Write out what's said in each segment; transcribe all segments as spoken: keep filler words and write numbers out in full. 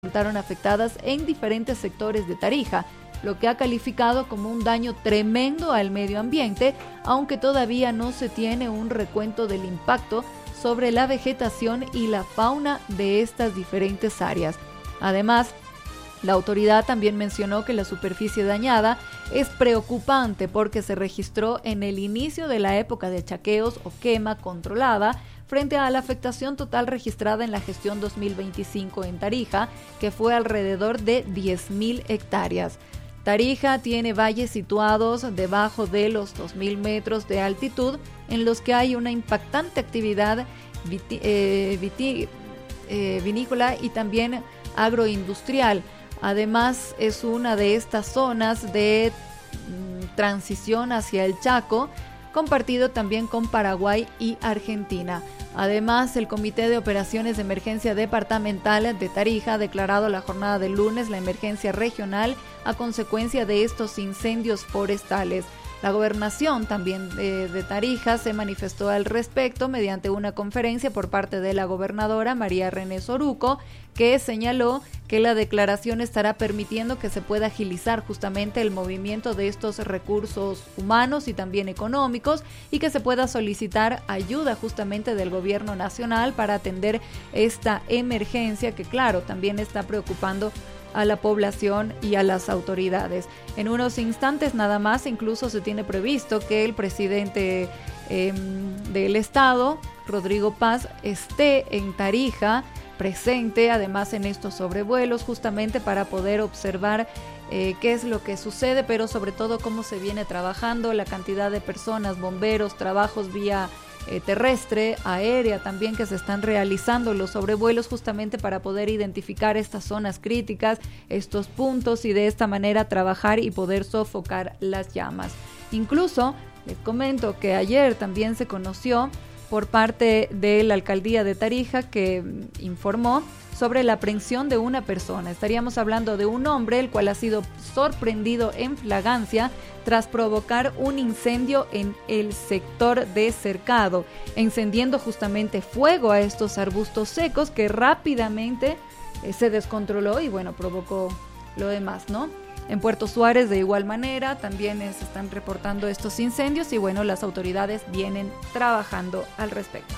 resultaron afectadas en diferentes sectores de Tarija, lo que ha calificado como un daño tremendo al medio ambiente, aunque todavía no se tiene un recuento del impacto sobre la vegetación y la fauna de estas diferentes áreas. Además, la autoridad también mencionó que la superficie dañada es preocupante porque se registró en el inicio de la época de chaqueos o quema controlada frente a la afectación total registrada en la gestión dos mil veinticinco en Tarija, que fue alrededor de diez mil hectáreas. Tarija tiene valles situados debajo de los dos mil metros de altitud, en los que hay una impactante actividad viti, eh, viti, eh, vinícola y también agroindustrial. Además, es una de estas zonas de mm, transición hacia el Chaco, compartido también con Paraguay y Argentina. Además, el Comité de Operaciones de Emergencia Departamental de Tarija ha declarado la jornada del lunes la emergencia regional a consecuencia de estos incendios forestales. La gobernación también de, de Tarija se manifestó al respecto mediante una conferencia por parte de la gobernadora María René Soruco, que señaló que la declaración estará permitiendo que se pueda agilizar justamente el movimiento de estos recursos humanos y también económicos, y que se pueda solicitar ayuda justamente del gobierno nacional para atender esta emergencia que, claro, también está preocupando a la población y a las autoridades. En unos instantes nada más, incluso se tiene previsto que el presidente eh, del estado, Rodrigo Paz, esté en Tarija, presente además en estos sobrevuelos, justamente para poder observar eh, qué es lo que sucede, pero sobre todo cómo se viene trabajando, la cantidad de personas, bomberos, trabajos vía Eh, terrestre, aérea también que se están realizando los sobrevuelos justamente para poder identificar estas zonas críticas, estos puntos, y de esta manera trabajar y poder sofocar las llamas. Incluso les comento que ayer también se conoció por parte de la alcaldía de Tarija, que informó sobre la aprehensión de una persona. Estaríamos hablando de un hombre el cual ha sido sorprendido en flagrancia tras provocar un incendio en el sector de Cercado, encendiendo justamente fuego a estos arbustos secos que rápidamente eh, se descontroló y bueno, provocó lo demás, ¿no? En Puerto Suárez de igual manera también eh, se están reportando estos incendios y bueno, las autoridades vienen trabajando al respecto.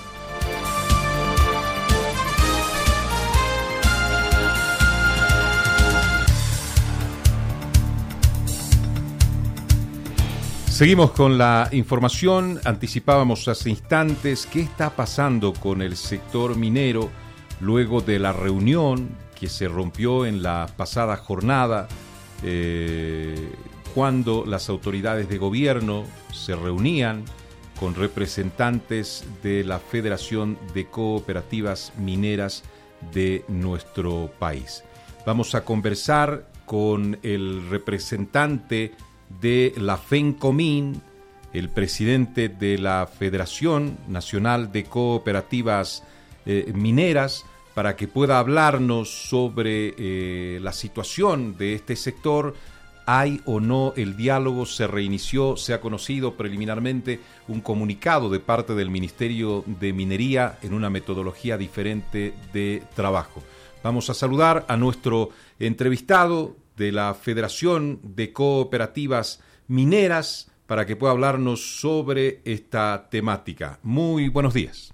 Seguimos con la información. Anticipábamos hace instantes qué está pasando con el sector minero luego de la reunión que se rompió en la pasada jornada, eh, cuando las autoridades de gobierno se reunían con representantes de la Federación de Cooperativas Mineras de nuestro país. Vamos a conversar con el representante de la FENCOMIN, el presidente de la Federación Nacional de Cooperativas eh, Mineras, para que pueda hablarnos sobre eh, la situación de este sector. ¿Hay o no el diálogo? ¿Se reinició? ¿Se ha conocido preliminarmente un comunicado de parte del Ministerio de Minería en una metodología diferente de trabajo? Vamos a saludar a nuestro entrevistado de la Federación de Cooperativas Mineras para que pueda hablarnos sobre esta temática. Muy buenos días.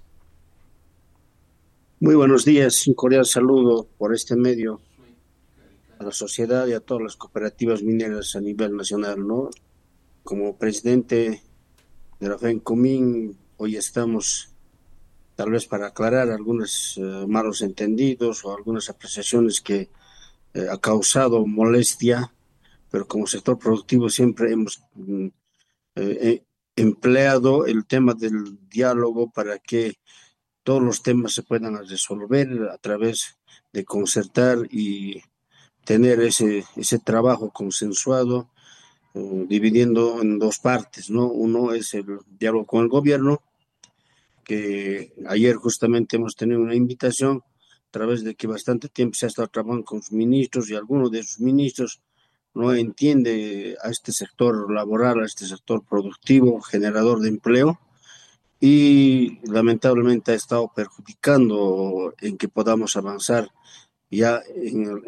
Muy buenos días, un cordial saludo por este medio a la sociedad y a todas las cooperativas mineras a nivel nacional, ¿no? Como presidente de la FENCOMIN, hoy estamos tal vez para aclarar algunos uh, malos entendidos o algunas apreciaciones que Eh, ha causado molestia, pero como sector productivo siempre hemos eh, empleado el tema del diálogo para que todos los temas se puedan resolver a través de concertar y tener ese, ese trabajo consensuado, eh, dividiendo en dos partes, ¿no? Uno es el diálogo con el gobierno, que ayer justamente hemos tenido una invitación a través de que bastante tiempo se ha estado trabajando con sus ministros y algunos de sus ministros no entiende a este sector laboral, a este sector productivo, generador de empleo, y lamentablemente ha estado perjudicando en que podamos avanzar ya en,